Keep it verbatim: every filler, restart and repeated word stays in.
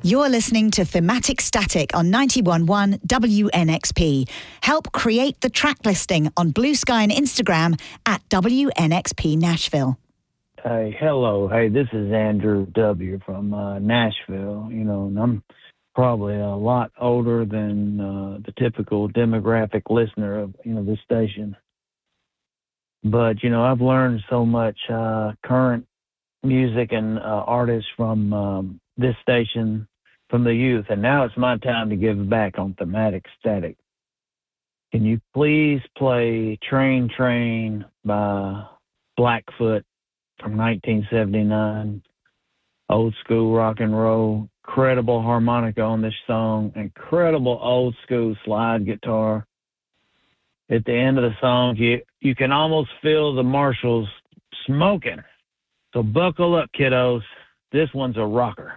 You're listening to Thematic Static on ninety-one point one W N X P. Help create the track listing on Blue Sky and Instagram at W N X P Nashville. Hey, hello. Hey, this is Andrew W. from uh, Nashville. You know, and I'm probably a lot older than uh, the typical demographic listener of, you know, this station. But, you know, I've learned so much uh, current music and uh, artists from um, this station, from the youth. And now it's my time to give back on Thematic Static. Can you please play Train Train by Blackfoot from nineteen seventy-nine? Old school rock and roll. Incredible harmonica on this song. Incredible old school slide guitar. At the end of the song, you, you can almost feel the Marshalls smoking. So buckle up, kiddos. This one's a rocker.